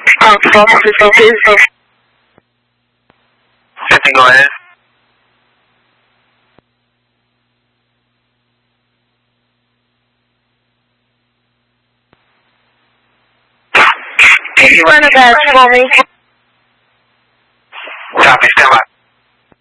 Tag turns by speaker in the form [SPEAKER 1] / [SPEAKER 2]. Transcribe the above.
[SPEAKER 1] Phone 52.
[SPEAKER 2] 50, go ahead.
[SPEAKER 1] Can you run a badge for me?
[SPEAKER 2] Copy, stand by.